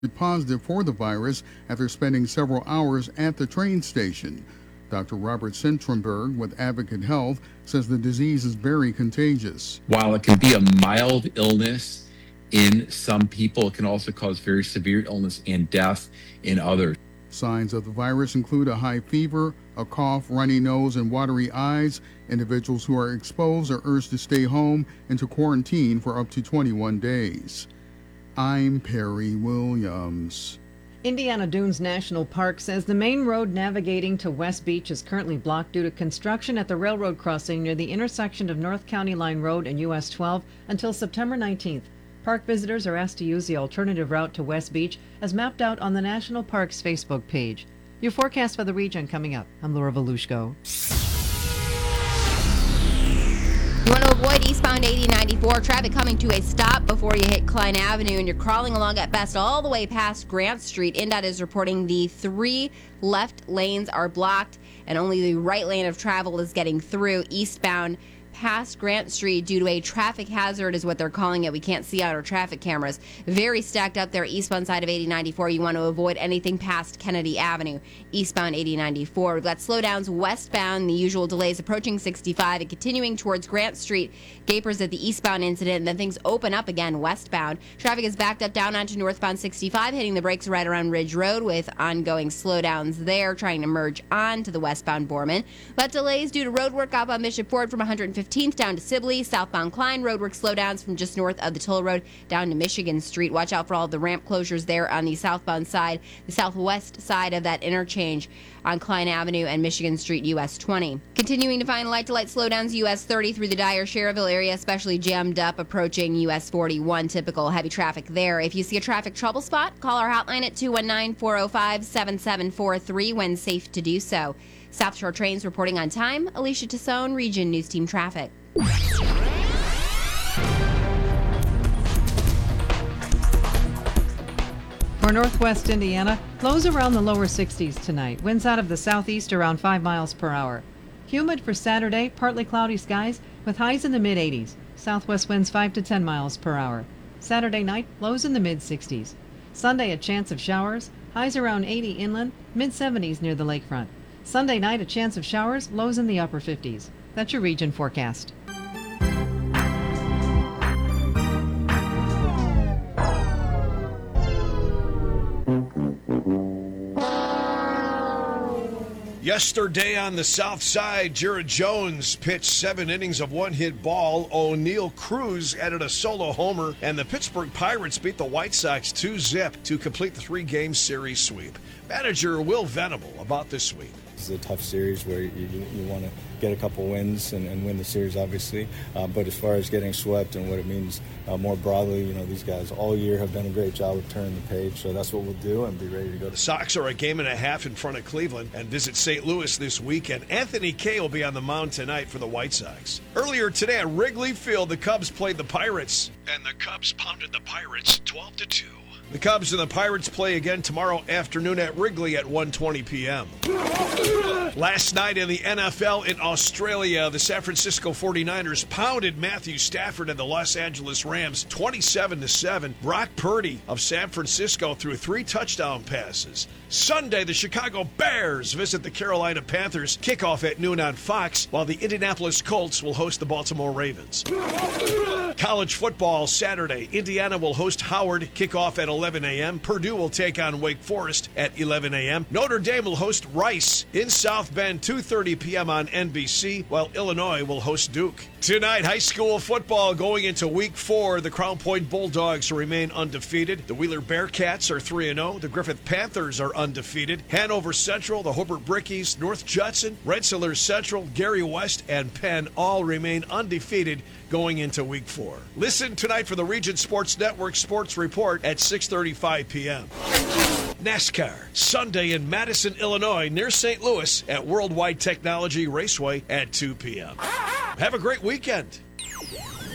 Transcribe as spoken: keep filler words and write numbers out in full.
positive for the virus after spending several hours at the train station. Doctor Robert Sintrenberg with Advocate Health says the disease is very contagious. While it can be a mild illness in some people, it can also cause very severe illness and death in others. Signs of the virus include a high fever, a cough, runny nose, and watery eyes. Individuals who are exposed are urged to stay home and to quarantine for up to twenty-one days. I'm Perry Williams. Indiana Dunes National Park says the main road navigating to West Beach is currently blocked due to construction at the railroad crossing near the intersection of North County Line Road and U S twelve until September nineteenth. Park visitors are asked to use the alternative route to West Beach as mapped out on the National Park's Facebook page. Your forecast for the region coming up. I'm Laura Volushko. You want to avoid eastbound eighty ninety-four traffic coming to a stop before you hit Klein Avenue, and you're crawling along at best all the way past Grant Street. N D O T is reporting the three left lanes are blocked and only the right lane of travel is getting through eastbound past Grant Street due to a traffic hazard is what they're calling it. We can't see out our traffic cameras. Very stacked up there eastbound side of eighty ninety-four. You want to avoid anything past Kennedy Avenue, eastbound eighty ninety-four. We've got slowdowns westbound, the usual delays approaching sixty-five and continuing towards Grant Street. Gapers at the eastbound incident, and then things open up again westbound. Traffic is backed up down onto northbound sixty-five, hitting the brakes right around Ridge Road with ongoing slowdowns there, trying to merge on to the westbound Borman. But delays due to road work up on Bishop Ford from one hundred fifteenth down to Sibley. Southbound Klein, roadwork slowdowns from just north of the toll road down to Michigan Street. Watch out for all the ramp closures there on the southbound side, the southwest side of that interchange on Klein Avenue and Michigan Street, U S twenty. Continuing to find light-to-light slowdowns, U S thirty through the Dyer-Schererville area, especially jammed up approaching U S forty-one. Typical heavy traffic there. If you see a traffic trouble spot, call our hotline at two one nine, four oh five, seven seven four three when safe to do so. South Shore Trains reporting on time. Alicia Tassone, Region News Team Traffic. For northwest Indiana, lows around the lower sixties tonight. Winds out of the southeast around five miles per hour. Humid for Saturday, partly cloudy skies with highs in the mid eighties. Southwest winds five to ten miles per hour. Saturday night, lows in the mid sixties. Sunday, a chance of showers, highs around eighty inland, mid seventies near the lakefront. Sunday night, a chance of showers, lows in the upper fifties. That's your region forecast. Yesterday on the south side, Jared Jones pitched seven innings of one-hit ball. O'Neill Cruz added a solo homer, and the Pittsburgh Pirates beat the White Sox two zip to complete the three-game series sweep. Manager Will Venable about this sweep. This is a tough series where you, you, you want to get a couple wins and, and win the series, obviously. Uh, but as far as getting swept and what it means uh, more broadly, you know, these guys all year have done a great job of turning the page. So that's what we'll do and be ready to go. The Sox are a game and a half in front of Cleveland and visit Saint Louis this weekend. Anthony Kay will be on the mound tonight for the White Sox. Earlier today at Wrigley Field, the Cubs played the Pirates, and the Cubs pounded the Pirates twelve to two. The Cubs and the Pirates play again tomorrow afternoon at Wrigley at one twenty p.m. Last night in the N F L in Australia, the San Francisco forty-niners pounded Matthew Stafford and the Los Angeles Rams twenty-seven to seven. Brock Purdy of San Francisco threw three touchdown passes. Sunday, the Chicago Bears visit the Carolina Panthers. Kickoff at noon on Fox, while the Indianapolis Colts will host the Baltimore Ravens. College football Saturday, Indiana will host Howard. Kickoff at eleven a.m. Purdue will take on Wake Forest at eleven a.m. Notre Dame will host Rice in South Bend, two thirty p.m. on N B C, while Illinois will host Duke. Tonight, high school football going into week four. The Crown Point Bulldogs remain undefeated. The Wheeler Bearcats are three and oh. The Griffith Panthers are undefeated. Hanover Central, the Hobart Brickies, North Judson, Rensselaer Central, Gary West, and Penn all remain undefeated going into week four. Listen tonight for the Region Sports Network Sports Report at six thirty-five p.m. NASCAR, Sunday in Madison, Illinois, near Saint Louis at Worldwide Technology Raceway at two p.m. Have a great weekend.